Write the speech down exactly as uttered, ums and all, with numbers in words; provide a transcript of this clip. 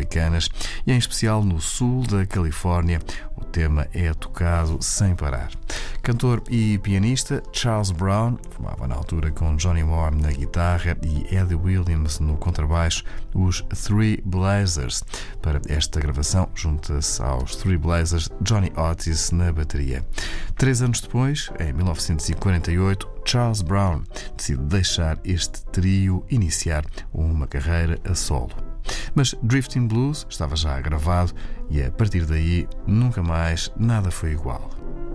americanas e, em especial, no sul da Califórnia. O tema é tocado sem parar. Cantor e pianista Charles Brown formava na altura com Johnny Moore na guitarra e Eddie Williams no contrabaixo os Three Blazers. Para esta gravação junta-se aos Three Blazers Johnny Otis na bateria. Três anos depois, em mil novecentos e quarenta e oito, Charles Brown decide deixar este trio e iniciar uma carreira a solo. Mas Drifting Blues estava já gravado e, a partir daí, nunca mais nada foi igual.